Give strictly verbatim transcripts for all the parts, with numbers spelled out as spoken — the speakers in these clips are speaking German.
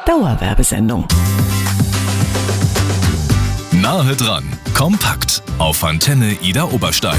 Dauerwerbesendung. Nahe dran, kompakt auf Antenne Ida Oberstein.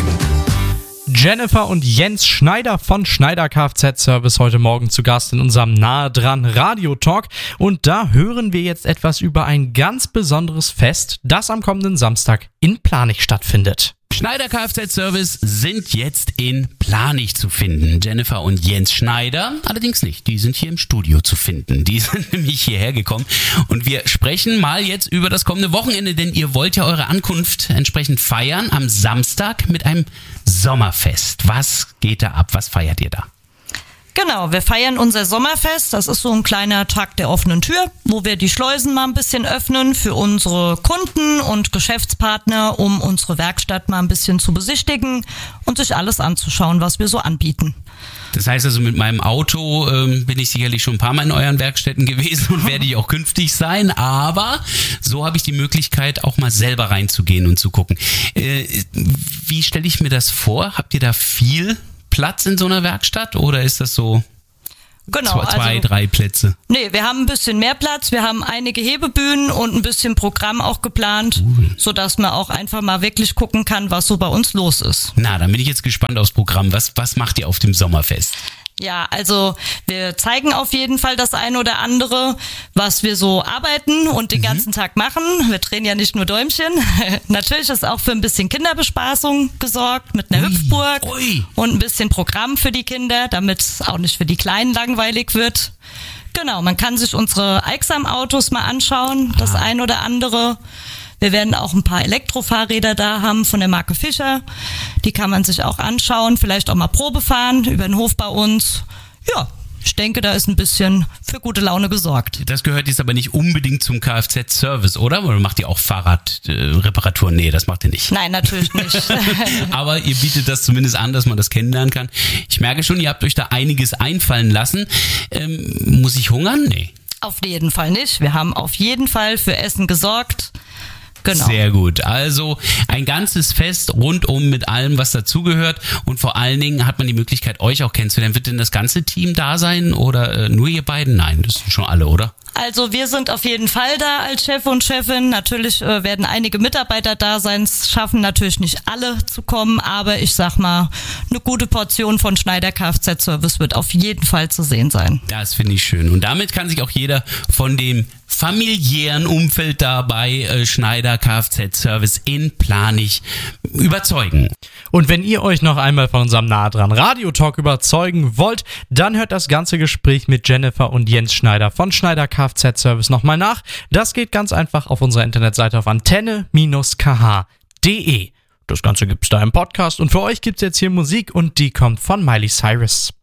Jennifer und Jens Schneider von Schneider Kfz-Service heute Morgen zu Gast in unserem Nahe dran Radio-Talk. Und da hören wir jetzt etwas über ein ganz besonderes Fest, das am kommenden Samstag in Planich stattfindet. Schneider Kfz-Service sind jetzt in Planich zu finden. Jennifer und Jens Schneider allerdings nicht. Die sind hier im Studio zu finden. Die sind nämlich hierher gekommen. Und wir sprechen mal jetzt über das kommende Wochenende, denn ihr wollt ja eure Ankunft entsprechend feiern am Samstag mit einem Sommerfest. Was geht da ab? Was feiert ihr da? Genau, wir feiern unser Sommerfest. Das ist so ein kleiner Tag der offenen Tür, wo wir die Schleusen mal ein bisschen öffnen für unsere Kunden und Geschäftspartner, um unsere Werkstatt mal ein bisschen zu besichtigen und sich alles anzuschauen, was wir so anbieten. Das heißt also, mit meinem Auto ähm, bin ich sicherlich schon ein paar Mal in euren Werkstätten gewesen und werde ich auch künftig sein, aber so habe ich die Möglichkeit, auch mal selber reinzugehen und zu gucken. Äh, wie stelle ich mir das vor? Habt ihr da viel Platz in so einer Werkstatt oder ist das so genau, zwei, zwei also, drei Plätze? Nee, wir haben ein bisschen mehr Platz, wir haben einige Hebebühnen und ein bisschen Programm auch geplant, cool, sodass man auch einfach mal wirklich gucken kann, was so bei uns los ist. Na, dann bin ich jetzt gespannt aufs Programm. Was, was macht ihr auf dem Sommerfest? Ja, also wir zeigen auf jeden Fall das eine oder andere, was wir so arbeiten und den mhm. ganzen Tag machen. Wir drehen ja nicht nur Däumchen. Natürlich ist auch für ein bisschen Kinderbespaßung gesorgt mit einer Ui. Hüpfburg Ui. und ein bisschen Programm für die Kinder, damit es auch nicht für die Kleinen langweilig wird. Genau, man kann sich unsere Eichsam-Autos mal anschauen, das ah. ein oder andere. Wir werden auch ein paar Elektrofahrräder da haben von der Marke Fischer. Die kann man sich auch anschauen, vielleicht auch mal Probe fahren über den Hof bei uns. Ja, ich denke, da ist ein bisschen für gute Laune gesorgt. Das gehört jetzt aber nicht unbedingt zum Kfz-Service, oder? Oder macht ihr auch Fahrradreparaturen? Nee, das macht ihr nicht. Nein, natürlich nicht. Aber ihr bietet das zumindest an, dass man das kennenlernen kann. Ich merke schon, ihr habt euch da einiges einfallen lassen. Ähm, muss ich hungern? Nee. Auf jeden Fall nicht. Wir haben auf jeden Fall für Essen gesorgt. Genau. Sehr gut. Also ein ganzes Fest rundum mit allem, was dazugehört und vor allen Dingen hat man die Möglichkeit, euch auch kennenzulernen. Wird denn das ganze Team da sein oder äh, nur ihr beiden? Nein, das sind schon alle, oder? Also wir sind auf jeden Fall da als Chef und Chefin. Natürlich äh, werden einige Mitarbeiter da sein. Es schaffen natürlich nicht alle zu kommen, aber ich sag mal, eine gute Portion von Schneider Kfz-Service wird auf jeden Fall zu sehen sein. Das finde ich schön. Und damit kann sich auch jeder von dem familiären Umfeld dabei äh, Schneider Kfz-Service in Planich überzeugen. Und wenn ihr euch noch einmal von unserem Nahe dran Radio-Talk überzeugen wollt, dann hört das ganze Gespräch mit Jennifer und Jens Schneider von Schneider Kfz-Service nochmal nach. Das geht ganz einfach auf unserer Internetseite auf antenne K H punkt de. Das Ganze gibt's da im Podcast und für euch gibt's jetzt hier Musik und die kommt von Miley Cyrus.